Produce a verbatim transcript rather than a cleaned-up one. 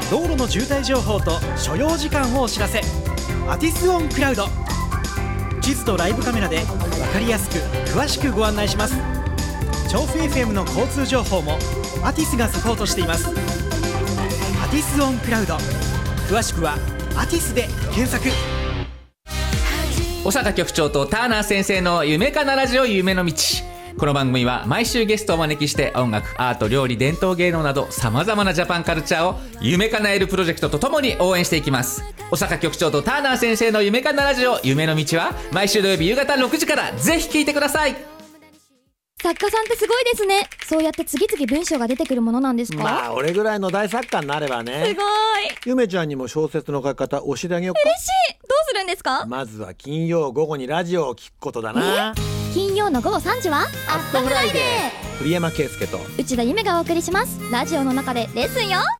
道路の渋滞情報と所要時間をお知らせ。アティスオンクラウド。地図とライブカメラで分かりやすく詳しくご案内します。調布 エフエム の交通情報もアティスがサポートしています。アティスオンクラウド、詳しくはアティスで検索。 小坂局長とターナー先生の夢かなラジオ夢の道。この番組は毎週ゲストをお招きして音楽、アート、料理、伝統芸能などさまざまなジャパンカルチャーを夢かなえるプロジェクトとともに応援していきます。小坂局長とターナー先生の夢かなラジオ夢の道は毎週土曜日夕方ろくじからぜひ聞いてください。 作家さんってすごいですね。そうやって次々文章が出てくるものなんですか？ まあ俺ぐらいの大作家になればね。 すごい。 ゆめちゃんにも小説の書き方教えてあげようか。 嬉しい。どうするんですか？ まずは金曜午後にラジオを聞くことだな。 金曜の午後さんじはアットフライデー。 栗山圭介と内田ゆめがお送りします。ラジオの中でレッスンよ。